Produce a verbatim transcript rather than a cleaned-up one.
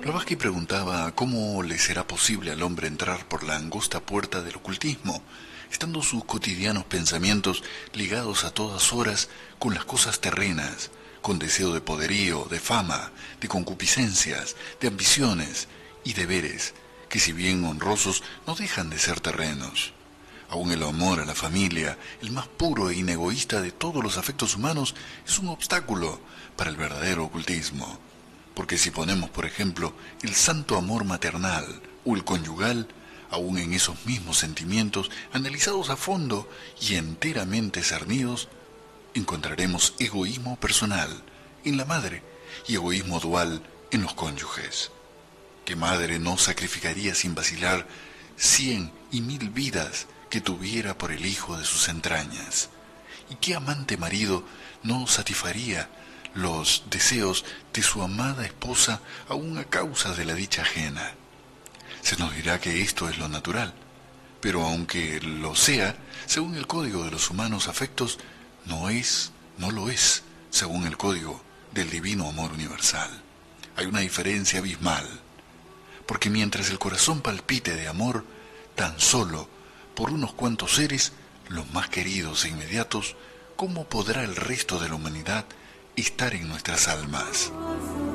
Blavatsky preguntaba cómo le será posible al hombre entrar por la angosta puerta del ocultismo, estando sus cotidianos pensamientos ligados a todas horas con las cosas terrenas, con deseo de poderío, de fama, de concupiscencias, de ambiciones y deberes, que si bien honrosos no dejan de ser terrenos. Aún el amor a la familia, el más puro e inegoísta de todos los afectos humanos, es un obstáculo para el verdadero ocultismo. Porque si ponemos, por ejemplo, el santo amor maternal o el conyugal, aún en esos mismos sentimientos, analizados a fondo y enteramente cernidos, encontraremos egoísmo personal en la madre y egoísmo dual en los cónyuges. ¿Qué madre no sacrificaría sin vacilar cien y mil vidas que tuviera por el hijo de sus entrañas? ¿Y qué amante marido no satisfaría los deseos de su amada esposa aún a causa de la dicha ajena? Se nos dirá que esto es lo natural, pero aunque lo sea, según el código de los humanos afectos, no es, no lo es, según el código del divino amor universal. Hay una diferencia abismal, porque mientras el corazón palpite de amor, tan solo por unos cuantos seres, los más queridos e inmediatos, ¿cómo podrá el resto de la humanidad estar en nuestras almas?